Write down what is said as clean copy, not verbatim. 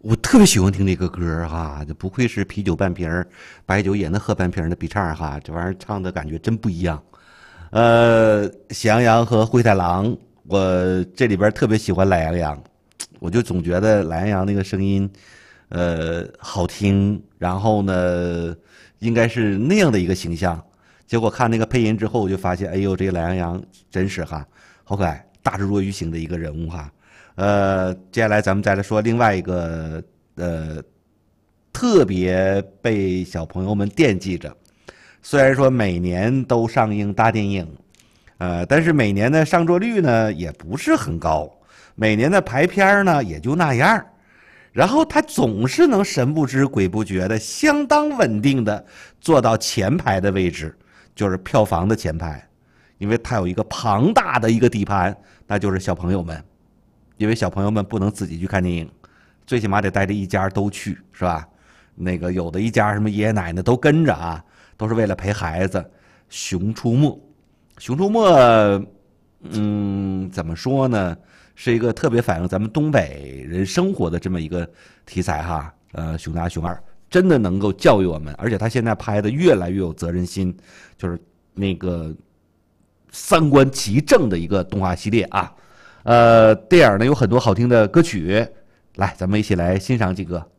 我特别喜欢听这个歌哈，这不愧是啤酒半瓶儿，白酒也能喝半瓶儿的比唱哈，这玩意儿唱的感觉真不一样。喜羊羊和灰太狼，我这里边特别喜欢懒羊羊，我就总觉得懒羊羊那个声音，好听，然后呢，应该是那样的一个形象。结果看那个配音之后，我就发现，哎呦，这个懒羊羊真是哈，好可爱，大智若愚型的一个人物哈。接下来咱们再来说另外一个特别被小朋友们惦记着。虽然说每年都上映大电影，但是每年的上座率呢也不是很高，每年的排片呢也就那样。然后他总是能神不知鬼不觉的、相当稳定的坐到前排的位置，就是票房的前排，因为他有一个庞大的一个底盘，那就是小朋友们。因为小朋友们不能自己去看电影，最起码得带着一家都去，是吧？那个有的一家什么爷爷奶奶都跟着啊，都是为了陪孩子。熊出没，熊出没，怎么说呢？是一个特别反映咱们东北人生活的这么一个题材哈。熊大熊二真的能够教育我们，而且他现在拍的越来越有责任心，就是那个三观齐正的一个动画系列啊。电影呢有很多好听的歌曲，来，咱们一起来欣赏几个。